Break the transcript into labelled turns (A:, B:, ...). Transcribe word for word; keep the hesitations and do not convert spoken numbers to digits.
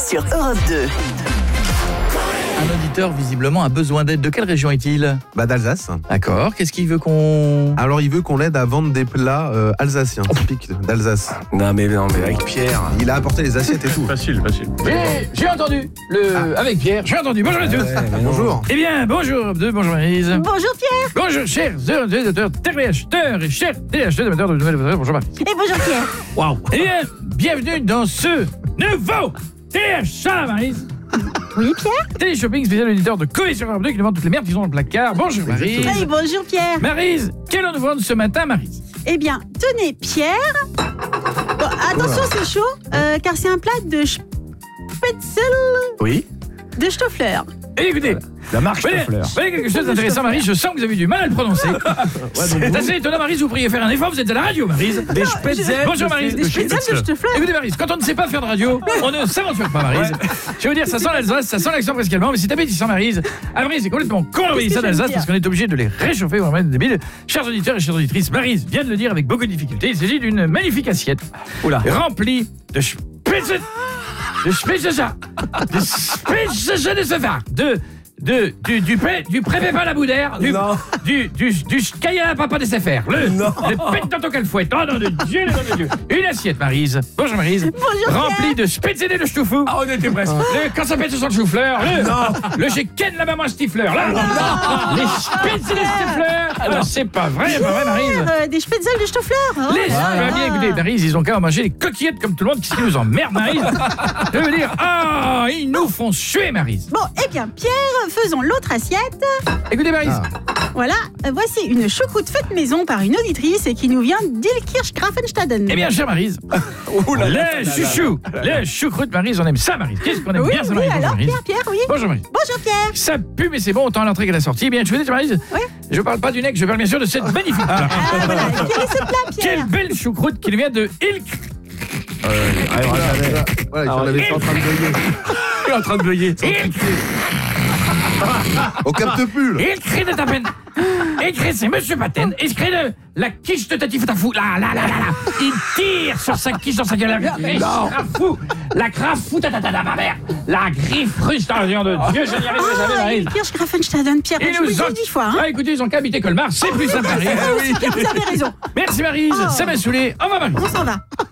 A: sur Europe deux.
B: Un auditeur visiblement a besoin d'aide. De quelle région est-il ?
C: Bah d'Alsace.
B: D'accord, qu'est-ce qu'il veut qu'on...
C: Alors il veut qu'on l'aide à vendre des plats euh, alsaciens, typiques d'Alsace.
D: Non mais non mais avec Pierre.
C: Il a apporté les assiettes et tout.
E: Facile, facile.
B: J'ai, j'ai entendu, le... avec Pierre, j'ai entendu. Bonjour à tous.
D: Ouais, mais non.
C: Bonjour.
B: Eh bien, bonjour, de bonjour Maryse.
F: Bonjour Pierre.
B: Bonjour, chers auditeurs, téléacheteurs et chers téléacheteurs de de nouvelles bonjour Maryse.
F: Et bonjour Pierre.
B: Waouh. Eh bien, bienvenue dans ce nouveau téléachat, Maryse.
F: Oui Pierre.
B: Télé-shopping spécial auditeur de Coé sur Europe deux qui nous vend toutes les merdes qu'ils ont dans le placard. Bonjour Maryse.
F: Oui, bonjour Pierre.
B: Maryse, qu'allons-nous vendre ce matin, Maryse ?
F: Eh bien, tenez Pierre. Bon, attention, c'est chaud, euh, car c'est un plat de Spätzle
D: Oui.
F: de Stoffler.
B: Et écoutez,
D: La marque
B: voyez,
D: Stoffler.
B: voyez quelque chose d'intéressant, Maryse. Je sens que vous avez du mal à le prononcer. C'est assez étonnant, Maryse. Vous pourriez faire un effort. Vous êtes à la radio, Maryse.
D: Des Spätzle.
B: Bonjour, Maryse.
F: Des Spätzle de Stoffler.
B: Écoutez, Maryse, quand on ne sait pas faire de radio, on ne s'aventure pas, Maryse. Je vais vous dire, ça sent l'Alsace, ça sent l'accent presque allemand, mais c'est appétissant, Maryse. Ah, Maryse, c'est complètement con l'envahir ça d'Alsace parce qu'on est obligé de les réchauffer ou remettre débiles. Chers auditeurs et chères auditrices, Maryse vient de le dire avec beaucoup de difficulté. Il s'agit d'une magnifique assiette
D: Oula.
B: remplie de Spätzle, de Spätzle, de Spätzle de Safar, de De, du, du, pré, du préfet à la Boudère, du,
D: Non.
B: du, du, du Kaya Papa des affaires, le,
D: Non.
B: le pète dans ton calfouette. Oh non, de Dieu, le nom de Dieu. Une assiette, Maryse. Bonjour, Maryse.
F: Bonjour,
B: remplie de Spätzle de Stouffou.
D: Ah, on était presque.
B: Le, quand ça pète sur le chou-fleur. Le, le j'ai ken la maman Stifler. Là, les Spätzle de Stifler. Ah, c'est pas vrai, c'est pas vrai, Maryse.
F: Pierre, euh, des Spätzle de Stoffler. Oh
B: Les
F: là là.
B: bien écoutez, Maryse, ils ont qu'à manger les coquillettes comme tout le monde. Qu'est-ce qui nous emmerde, Maryse? Je veux dire, ah, ils nous font suer, Maryse.
F: Bon, eh bien Pierre, faisons l'autre assiette.
B: Écoutez, Maryse.
F: Voilà, euh, voici une choucroute faite maison par une auditrice et qui nous vient d'Ilkirch-Grafenstaden.
B: Eh bien, chère Maryse, les chouchous, les choucroutes, Maryse, on aime ça, Maryse. Qu'est-ce qu'on aime
F: Oui,
B: bien ça,
F: oui,
B: Maryse?
F: alors
B: Bonjour, Maryse.
F: Pierre, Pierre, oui.
B: Bonjour, Maryse.
F: Bonjour Pierre.
B: Ça pue, mais c'est bon, autant à l'entrée qu'à la sortie. Eh bien, je vous dis, Maryse,
F: Oui.
B: je parle pas du nec, je parle bien sûr de cette magnifique.
F: Ah, voilà. Quel est ce plat, Pierre?
B: Quelle belle choucroute qui nous vient de Ilk.
C: Voilà, il en avait fait en train de beuiller.
D: Il est en train de beuiller.
B: Ilk,
C: On capte plus là.
B: Ilk de ta peine. Écrit, c'est Monsieur Paten. Écrit de la quiche de Tati Fatafou. Là, là, là, là, là. Il tire sur sa quiche dans sa gueule. La quiche crafou. La crafou, tatata, ma mère. La griffe russe dans le nom de Dieu. Je n'y arriverai jamais,
F: Ah,
B: Maryse.
F: Ilkirch-Grafenstaden, Pierre,
B: Et
F: je vous le
B: nous
F: dis
B: en-
F: dix fois. Hein.
B: Ah, écoutez, ils ont qu'à habiter Colmar. C'est plus simple, Maryse.
F: Pierre, vous avez raison.
B: Merci, Maryse.
F: Oh.
B: Ça m'a saoulé. Au revoir, Maryse.
F: On s'en va.